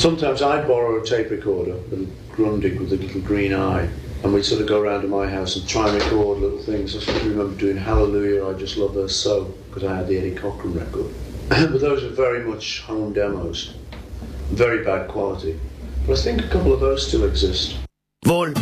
Sometimes I'd borrow a tape recorder, a little Grundig with a little green eye, and we'd sort of go around to my house and try and record little things. I sort of remember doing Hallelujah, I Just Love Her So, because I had the Eddie Cochran record. But those are very much home demos, very bad quality. But I think a couple of those still exist.